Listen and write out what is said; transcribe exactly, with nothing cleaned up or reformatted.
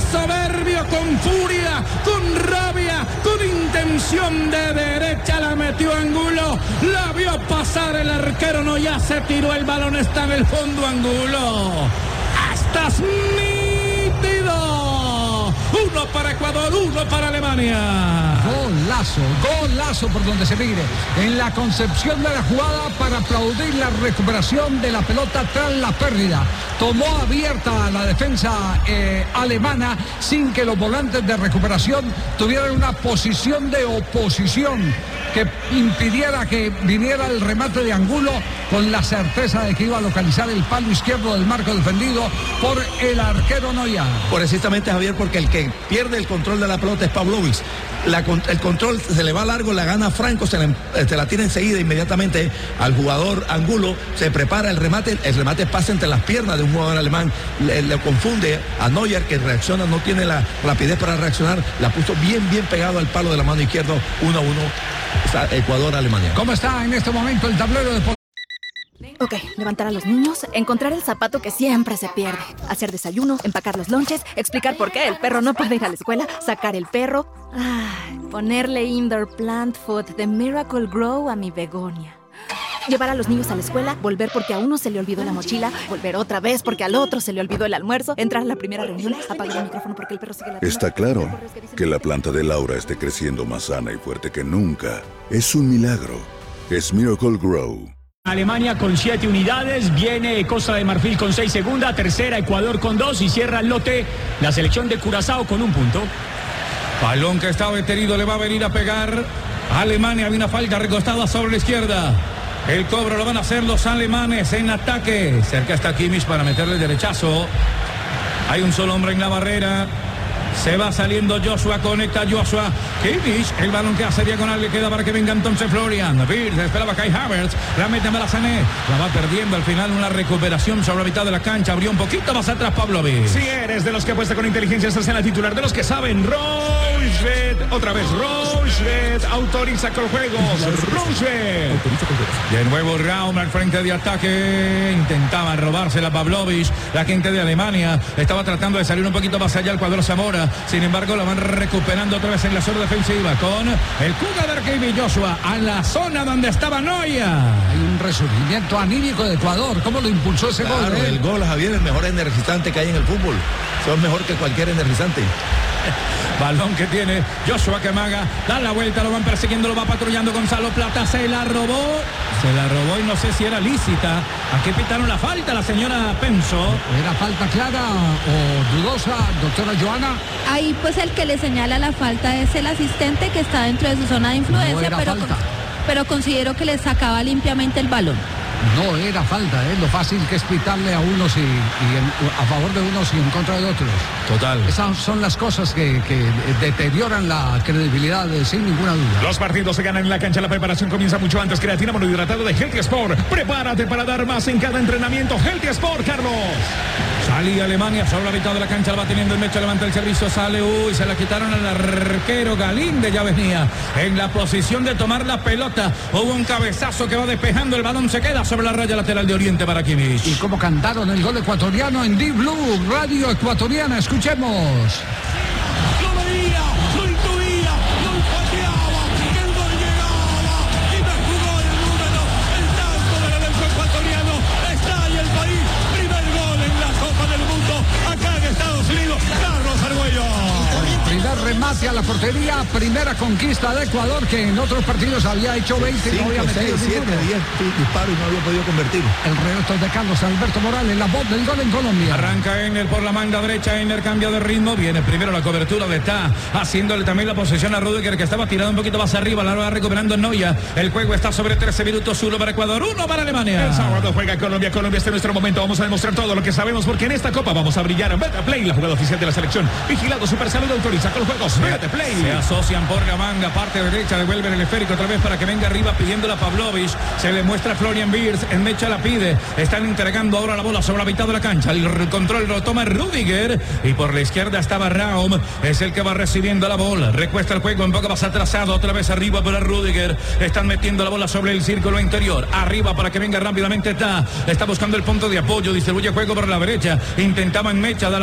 soberbio, con furia, con rabia, con intención de derecha, la metió Angulo, la vio pasar el arquero, no, ya se tiró el balón, está en el fondo Angulo. ¡Estás nítido! Uno para Ecuador, uno para Alemania. Golazo, golazo por donde se mire. En la concepción de la jugada para aplaudir la recuperación de la pelota tras la pérdida. Tomó abierta la defensa eh, alemana sin que los volantes de recuperación tuvieran una posición de oposición que impidiera que viniera el remate de Angulo, con la certeza de que iba a localizar el palo izquierdo del marco defendido por el arquero Neuer. Precisamente, Javier, porque el que pierde el control de la pelota es Pavlovic. La, el control se le va largo, la gana Franco, se la, se la tira enseguida inmediatamente al jugador Angulo, se prepara el remate, el remate pasa entre las piernas de un jugador alemán, le, le confunde a Neuer, que reacciona, no tiene la rapidez para reaccionar, la puso bien, bien pegado al palo de la mano izquierda, uno a uno, Ecuador-Alemania. ¿Cómo está en este momento el tablero de... Ok, levantar a los niños, encontrar el zapato que siempre se pierde, hacer desayuno, empacar los lonches, explicar por qué el perro no puede ir a la escuela, sacar el perro, ay, ponerle indoor plant food de Miracle Grow a mi begonia. Llevar a los niños a la escuela, volver porque a uno se le olvidó la mochila, volver otra vez porque al otro se le olvidó el almuerzo, entrar a la primera reunión, apagar el micrófono porque el perro sigue la... Está claro que la planta de Laura esté creciendo más sana y fuerte que nunca. Es un milagro. Es Miracle Grow. Alemania con siete unidades, viene Costa de Marfil con seis segunda, tercera Ecuador con dos y cierra el lote la selección de Curazao con un punto. Balón que estaba detenido, le va a venir a pegar Alemania, había una falta recostada sobre la izquierda. El cobro lo van a hacer los alemanes en ataque. Cerca está Kimmich para meterle el derechazo. Hay un solo hombre en la barrera. Se va saliendo Joshua, conecta Joshua. Kimmich, el balón que hace diagonal, le queda para que venga entonces Florian. Wirtz, esperaba Kai Havertz, la mete a Sané, la va perdiendo al final, una recuperación sobre la mitad de la cancha, abrió un poquito más atrás Pavlovic. Si eres de los que apuesta con inteligencia, estás en la titular, de los que saben, Roosevelt, otra vez Roosevelt, autoriza con juegos, Roosevelt. De nuevo Raum al frente de ataque, intentaba robarse la Pavlovic, la gente de Alemania, estaba tratando de salir un poquito más allá el cuadro Zamora. Sin embargo, la van recuperando otra vez en la zona defensiva con el jugador Kevin Joshua a la zona donde estaba Neuer. Hay un resurgimiento anímico de Ecuador. ¿Cómo lo impulsó ese claro, gol? Eh? El gol, Javier, el mejor energizante que hay en el fútbol. Son mejor que cualquier energizante. Balón que tiene Joshua, que amaga, da la vuelta, lo van persiguiendo, lo va patrullando Gonzalo Plata, se la robó, se la robó y no sé si era lícita. Aquí pitaron la falta, la señora Penso. ¿Era falta clara o dudosa, doctora Joana? Ahí pues el que le señala la falta es el asistente que está dentro de su zona de influencia, no era pero, falta. pero considero que le sacaba limpiamente el balón. No era falta, ¿eh? Lo fácil que es pitarle a unos y, y en, a favor de unos y en contra de otros. Total. Esas son las cosas que, que deterioran la credibilidad, de, sin ninguna duda. Los partidos se ganan en la cancha, la preparación comienza mucho antes. Creatina monohidratado de Healthy Sport. Prepárate para dar más en cada entrenamiento. Healthy Sport, Carlos. Salía Alemania sobre la mitad de la cancha, la va teniendo el Mecha, levanta el servicio, sale, uy, se la quitaron al arquero Galinde, ya venía en la posición de tomar la pelota. Hubo un cabezazo que va despejando, el balón se queda sobre la raya lateral de Oriente para Kimmich. Y como cantaron el gol ecuatoriano en Deep Blue, radio ecuatoriana, escuchemos. Lo veía, lo intuía, lo pateaba, el gol llegaba, y me jugó el número, el tanto del elenco ecuatoriano, está ahí el país, primer gol en la Copa del Mundo, acá en Estados Unidos, Carlos Argüello. Primer remate a la portería, primera conquista de Ecuador, que en otros partidos había hecho veinte y no había metido siete, diez disparos y no había podido convertir. El relato de Carlos Alberto Morales, la voz del gol en Colombia. Arranca Enner por la manga derecha, Enner cambia de ritmo, viene primero la cobertura de Ta, haciéndole también la posesión a Rudiger, que estaba tirado un poquito más arriba, la va recuperando Neuer. El juego está sobre trece minutos, uno para Ecuador, uno para Alemania. El sábado juega Colombia, Colombia, este es nuestro momento, vamos a demostrar todo lo que sabemos, porque en esta Copa vamos a brillar. Betplay, la jugada oficial de la selección, vigilado Super Salud, autoriza con los juegos. Betplay. Se asocian por la manga, parte derecha, devuelven el esférico otra vez para que venga arriba pidiendo a Pavlovic, se le muestra a Florian Wirtz, en Mecha la pide, están entregando ahora la bola sobre la mitad de la cancha, el control lo toma Rudiger y por la izquierda estaba Raum, es el que va recibiendo la bola, recuesta el juego un poco más atrasado, otra vez arriba para Rudiger, están metiendo la bola sobre el círculo interior, arriba para que venga rápidamente Ta, está buscando el punto de apoyo, distribuye juego por la derecha, intentaba en Mecha, da la